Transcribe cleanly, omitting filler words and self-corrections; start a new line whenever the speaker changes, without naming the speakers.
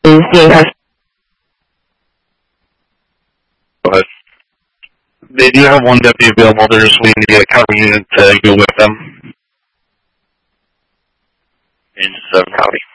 But they do have one deputy available. They're just waiting to get a cover unit to go with them.
And 7 Rowdy.